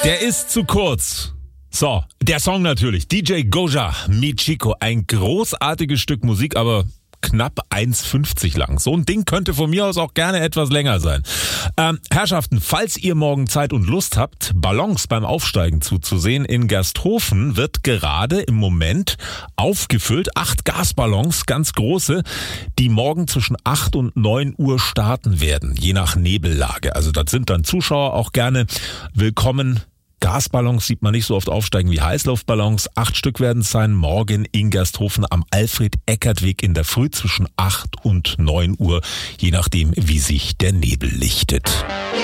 Der ist zu kurz. So, der Song natürlich. DJ Goja, Mi Chico. Ein großartiges Stück Musik, aber knapp 1,50 lang. So ein Ding könnte von mir aus auch gerne etwas länger sein. Herrschaften, falls ihr morgen Zeit und Lust habt, Ballons beim Aufsteigen zuzusehen, in Gersthofen wird gerade im Moment aufgefüllt. 8 Gasballons, ganz große, die morgen zwischen 8 und 9 Uhr starten werden, je nach Nebellage. Also das sind dann Zuschauer auch gerne willkommen. Gasballons sieht man nicht so oft aufsteigen wie Heißluftballons. 8 Stück werden es sein, morgen in Gersthofen am Alfred-Eckert-Weg in der Früh zwischen 8 und 9 Uhr, je nachdem, wie sich der Nebel lichtet.